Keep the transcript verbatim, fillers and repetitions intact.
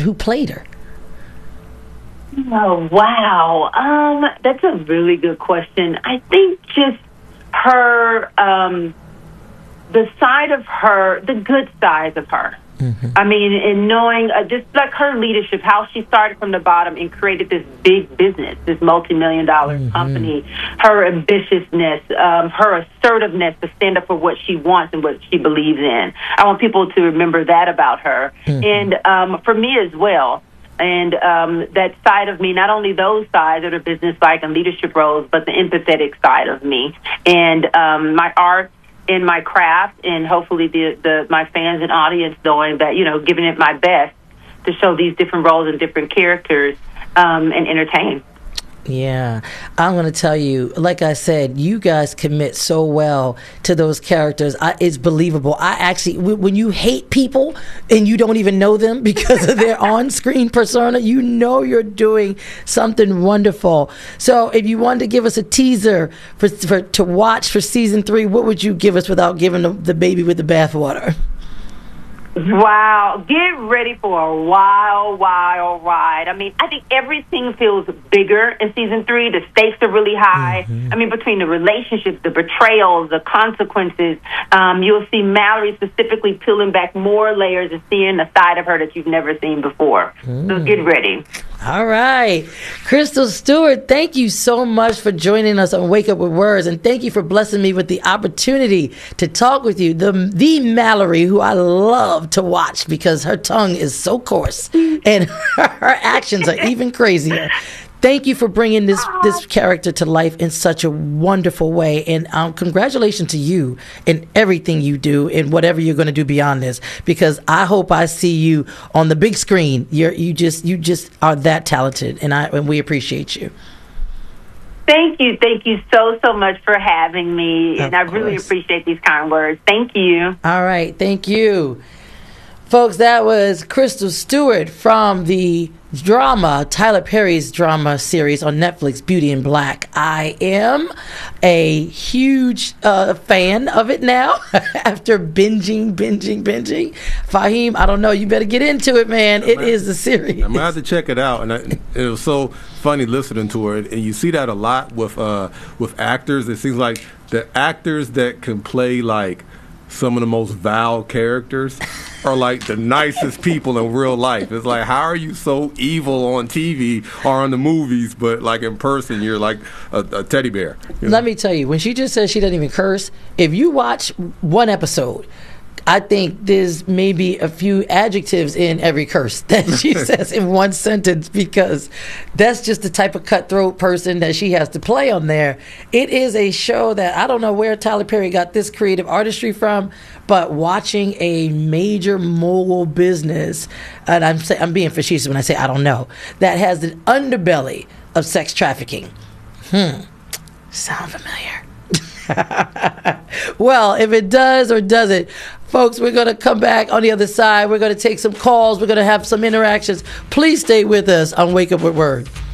who played her? Oh, wow. Um, that's a really good question. I think just her, um, the side of her, the good side of her. Mm-hmm. I mean, in knowing uh, just like her leadership, how she started from the bottom and created this big business, this multi-million dollar mm-hmm. company, her ambitiousness, um, her assertiveness to stand up for what she wants and what she believes in. I want people to remember that about her. Mm-hmm. And um, for me as well. And um, that side of me, not only those sides that are business-like and leadership roles, but the empathetic side of me. And um, my art in my craft, and hopefully the, the my fans and audience knowing that, you know, giving it my best to show these different roles and different characters um, and entertain. Yeah, I'm going to tell you, like I said, you guys commit so well to those characters. I, it's believable. I actually, w- when you hate people and you don't even know them because of their on-screen persona, you know you're doing something wonderful. So if you wanted to give us a teaser for, for to watch for season three, what would you give us without giving the, the baby with the bathwater? Wow. Get ready for a wild, wild ride. I mean, I think everything feels bigger in season three. The stakes are really high. Mm-hmm. I mean, between the relationships, the betrayals, the consequences, um, you'll see Mallory specifically peeling back more layers and seeing a side of her that you've never seen before. Mm. So get ready. All right. Crystal Stewart, thank you so much for joining us on Wake Up With Words, and thank you for blessing me with the opportunity to talk with you. The, the Mallory, who I love to watch because her tongue is so coarse and her actions are even crazier. Thank you for bringing this this character to life in such a wonderful way, and um, congratulations to you in everything you do and whatever you're going to do beyond this. Because I hope I see you on the big screen. You're you just you just are that talented, and I and we appreciate you. Thank you, thank you so so much for having me, of and I course. really appreciate these kind words. Thank you. All right, thank you. Folks, that was Crystal Stewart from the drama, Tyler Perry's drama series on Netflix, Beauty in Black. I am a huge uh, fan of it now after binging, binging, binging. Fahim, I don't know. You better get into it, man. It is a series. I'm going to have to check it out. And I, it was so funny listening to her. And you see that a lot with uh, with actors. It seems like the actors that can play like some of the most vile characters are like the nicest people in real life. It's like, how are you so evil on T V or on the movies, but like in person you're like a, a teddy bear? You know? Let me tell you, when she just says she doesn't even curse, if you watch one episode, I think there's maybe a few adjectives in every curse that she says in one sentence, because that's just the type of cutthroat person that she has to play on there. It is a show that I don't know where Tyler Perry got this creative artistry from, but watching a major mogul business, and I'm say, I'm being facetious when I say I don't know, that has an underbelly of sex trafficking. Hmm. Sound familiar? Well, if it does or doesn't, folks, we're going to come back on the other side. We're going to take some calls. We're going to have some interactions. Please stay with us on Wake Up With Word.